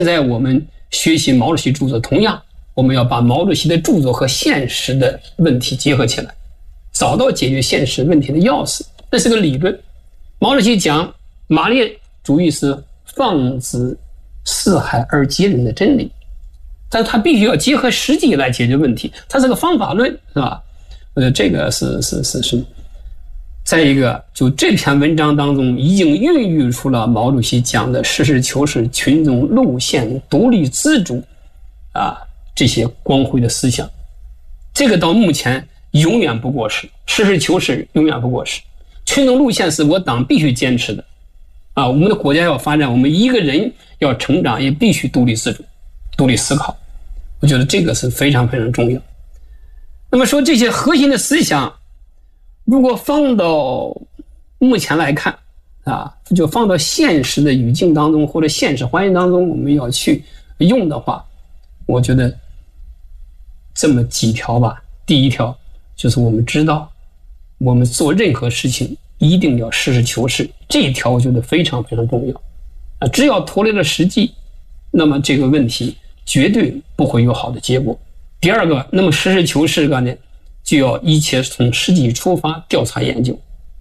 在我们学习毛主席著作，同样我们要把毛主席的著作和现实的问题结合起来，找到解决现实问题的钥匙。这是个理论。毛主席讲马列主义是放之四海而皆人的真理，但他必须要结合实际来解决问题，它是个方法论，是吧？这个是。再一个，就这篇文章当中已经孕育出了毛主席讲的实事求是、群众路线、独立自主这些光辉的思想。这个到目前永远不过时，实事求是永远不过时。群众路线是我党必须坚持的我们的国家要发展，我们一个人要成长，也必须独立自主、独立思考。我觉得这个是非常非常重要。那么说这些核心的思想，如果放到目前来看就放到现实的语境当中或者现实环境当中，我们要去用的话，我觉得这么几条吧。第一条就是我们知道，我们做任何事情一定要实事求是，这一条我觉得非常非常重要只要脱离了实际，那么这个问题绝对不会有好的结果。第二个，那么实事求是呢，就要一切从实际出发，调查研究。